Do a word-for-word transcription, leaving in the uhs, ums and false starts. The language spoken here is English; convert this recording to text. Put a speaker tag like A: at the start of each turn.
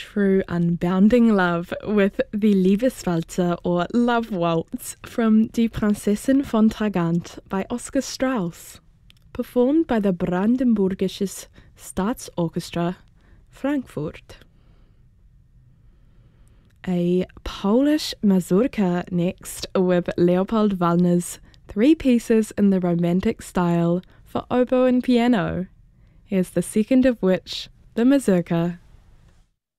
A: True Unbounding Love with the Liebeswalzer or Love Waltz from Die Prinzessin von Tragant by Oscar Strauss, performed by the Brandenburgisches Staatsorchestra, Frankfurt. A Polish mazurka next with Leopold Wallner's three pieces in the Romantic style for oboe and piano. Here's the second of which, the mazurka,